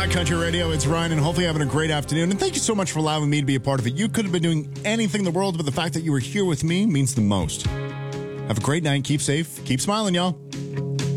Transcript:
Rock Country Radio. It's Ryan, and hopefully having a great afternoon. And thank you so much for allowing me to be a part of it. You could have been doing anything in the world, but the fact that you were here with me means the most. Have a great night. Keep safe. Keep smiling, y'all.